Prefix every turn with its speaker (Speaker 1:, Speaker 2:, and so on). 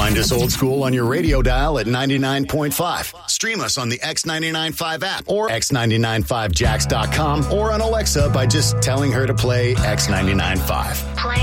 Speaker 1: Find us old school on your radio dial at 99.5. Stream us on the X995 app or x995jax.com or on Alexa by just telling her to play X995.
Speaker 2: Play